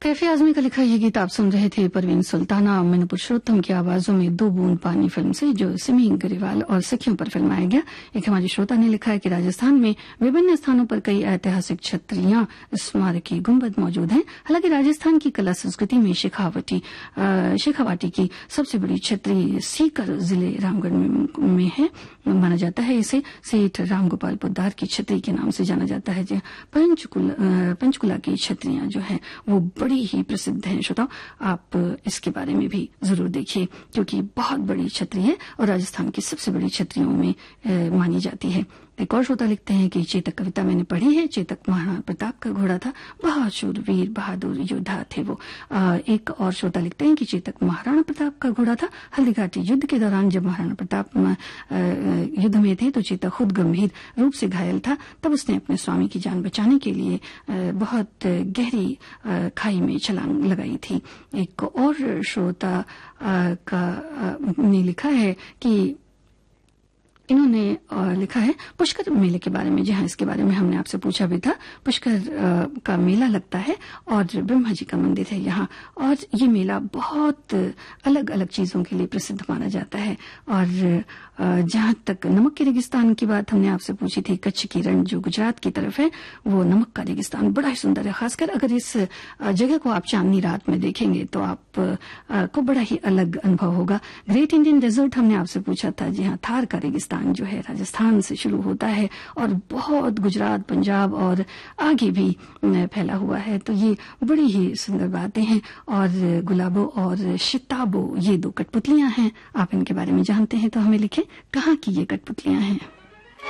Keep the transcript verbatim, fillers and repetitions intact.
Cafe Azmi का लिखा ये गीत आप सुन रहे थे। परवीन सुल्ताना मैनू पुरुषोत्तम की आवाजों में दो बूंद पानी फिल्म से, जो सिमी ग्रेवाल और सखियों पर फिल्माया गया। एक हमारी श्रोता ने लिखा है कि राजस्थान में विभिन्न स्थानों पर कई ऐतिहासिक छतरियां, स्मारकी, गुंबद मौजूद हैं। हालांकि राजस्थान की कला संस्कृति में शेखावटी शेखावाटी की सबसे बड़ी छतरी सीकर जिले रामगढ़ में, में है। माना जाता है इसे सेठ रामगोपाल पोद्दार की छतरी के नाम से जाना जाता है। पंचकुला पंचकुला की छतरियां जो है वो बड़ी ही प्रसिद्ध हैं। श्रोताओ, आप इसके बारे में भी जरूर देखिए, क्योंकि बहुत बड़ी छतरी है और राजस्थान की सबसे बड़ी छतरियों में ए, मानी जाती है। एक और श्रोता लिखते हैं कि चेतक कविता मैंने पढ़ी है। चेतक महाराणा प्रताप का घोड़ा था, बहुत शूरवीर बहादुर योद्धा थे वो। आ, एक और श्रोता लिखते हैं कि चेतक महाराणा प्रताप का घोड़ा था। हल्दीघाटी युद्ध के दौरान जब महाराणा प्रताप युद्ध में थे तो चेतक खुद गंभीर रूप से घायल था। तब उसने अपने स्वामी की जान बचाने के लिए आ, बहुत गहरी आ, खाई में छलांग लगाई थी। एक और श्रोता आ, का आ, ने लिखा है कि इन्होंने लिखा है पुष्कर मेले के बारे में। जी हाँ, इसके बारे में हमने आपसे पूछा भी था। पुष्कर का मेला लगता है और ब्रह्मा जी का मंदिर है यहाँ, और ये मेला बहुत अलग अलग चीजों के लिए प्रसिद्ध माना जाता है। और जहां तक नमक के रेगिस्तान की बात हमने आपसे पूछी थी, कच्छ की रण जो गुजरात की तरफ है, वो नमक का रेगिस्तान बड़ा ही सुंदर है। खासकर अगर इस जगह को आप चांदनी रात में देखेंगे तो आप को बड़ा ही अलग अनुभव होगा। ग्रेट इंडियन डेजर्ट हमने आपसे पूछा था। जी हाँ, थार का रेगिस्तान जो है राजस्थान से शुरू होता है और बहुत गुजरात, पंजाब और आगे भी फैला हुआ है। तो ये बड़ी ही सुंदर बातें हैं। और गुलाबो और शिताबो ये दो कठपुतलियां हैं। आप इनके बारे में जानते हैं तो हमें लिखें, कहाँ की ये कठपुतलियां हैं।